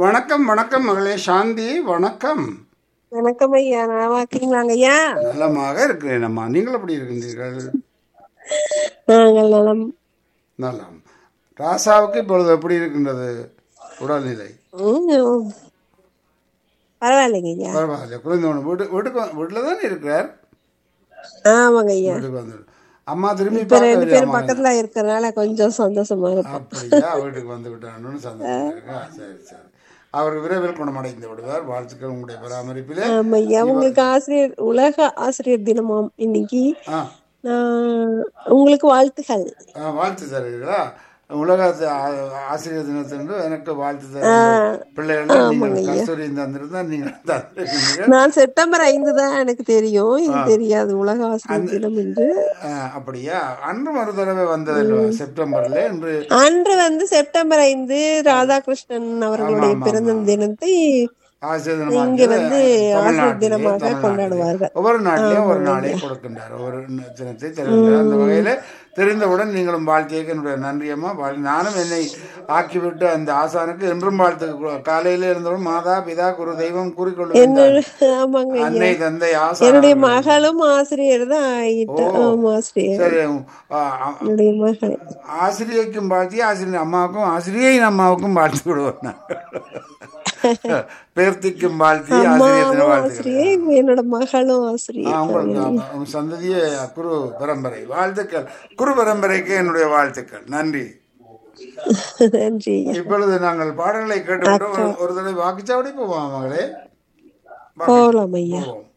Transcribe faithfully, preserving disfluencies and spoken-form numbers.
வணக்கம் வணக்கம் மகளே சாந்தி, வணக்கம். வணக்கம் ஐயா, நலமா இருக்கீங்களாங்க ஐயா? நலமாக இருக்கிறேன் அம்மா, நீங்கள் எப்படி இருக்கின்றீர்கள்? நாங்கள் நலம். நலம். ராசாவுக்கு இப்பொழுது எப்படி இருக்கின்றது உடல்நிலை? ம், பரவாயில்லைங்க ஐயா. பரவாயில்ல, குறைந்த ஒன்று. வீட்டு வீட்டுக்கு வந்து- வீட்டுல தான் இருக்கிறார். ஆமாங்க ஐயா. வீட்டுக்கு வந்து அம்மா திரும்பி இப்ப ரெண்டு பார்க்கவில்லை பேரும் அம்மா. பக்கத்துல இருக்கறனால கொஞ்சம் சந்தோஷமா இருக்கும். அப்படியா, வீட்டுக்கு வந்து விட்டான்னு சந்தோஷமா இருக்கா? சரி சரி. அவர் விரைவில் குணமடைந்து விடுவார். வாழ்த்துக்கள் உங்களுடைய பராமரிப்பிலே. ஆமா ஐயா, உங்களுக்கு ஆசிரியர் உலக ஆசிரியர் தினமாம் இன்னைக்கு. ஆ நான் உங்களுக்கு வாழ்த்துகள். ஆ, வாழ்த்து தருகிறீர்களா? உலக ஆ- ஆசிரியர் தினத்தன்று எனக்கு வாழ்த்து தருகின்ற பிள்ளைகள் நீங்கள் கஸ்தூரி தந்திருந்தா நீங்கள் தந்திருக்கீங்க. நான் செப்டம்பர் ஐந்து தான் எனக்கு தெரியும், இது தெரியாது உலக ஆசிரியர் தினம் என்று. ஆ, அப்படியா? அன்று ஒரு தடவை வந்ததல்வா செப்டம்பர்ல? என்று அன்று வந்து செப்டம்பர் ஐந்து ராதாகிருஷ்ணன் அவர்களுடைய பிறந்த தினத்தை ஆசிரியர் இங்க தினமாக வந்து ஆசிரியர் தமிழ்நாட்டிலே தினமாக தமிழ்நாட்டிலே கொண்டாடுவார்கள். ஒவ்வொரு நாட்டிலையும் ஒரு நாளை கொடுக்கின்றார், ஒவ்வொரு தினத்தை தருகின்றார். அந்த வகையில தெரிந்தவுடன் நீங்களும் வாழ்க்கைக்கு என்னுடைய நன்றியம்மா. வாழ்- நானும் என்னை ஆக்கிவிட்டு அந்த ஆசானுக்கு என்றும் வாழ்த்து. காலையில இருந்தவுடன் மாதா பிதா குரு தெய்வம் கூறிக்கொள்ளுகின்றார். ஆமாங்க ஐயா. அன்னை தந்தை ஆசான் என்னுடைய அவர்கள். மகளும் ஆசிரியர் தான் ஆயிட்டா. ஆமா, ஆசிரியர் சரி. ஆ, ஆ, என்னுடைய மகள். ஆசிரியைக்கும் வாழ்த்தி ஆசிரியர் அம்மாவுக்கும் ஆசிரியின் அம்மாவுக்கும் வாழ்த்து விடுவோம் நான். பேர்த்திக்கும் வாழ்த்தி ஆசிரியர் தின அம்மாவும் வாழ்த்துக்கள். ஆசிரியர், என்னோட மகளும் ஆ, ஆசிரியர். உங்களுக்கு ஆமா, உங்க சந்ததியே குரு பரம்பரை வாழ்த்துக்கள். குரு பரம்பரைக்கு என்னுடைய வாழ்த்துக்கள், நன்றி. நன்றி ஐயா. இப்பொழுது நாங்கள் பாடல்களை கேட்டுவிட்டு ஒரு- ஒரு தடவை வாக்குச்சாவடி போவோம் மகளே. போகலாம் ஐயா. போவோம்.